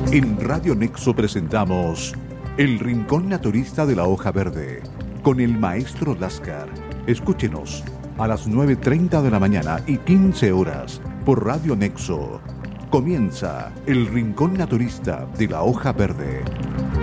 En Radio Nexo presentamos El Rincón Naturista de la Hoja Verde con el maestro Lascar. Escúchenos a las 9:30 de la mañana y 15 horas por Radio Nexo. Comienza El Rincón Naturista de la Hoja Verde.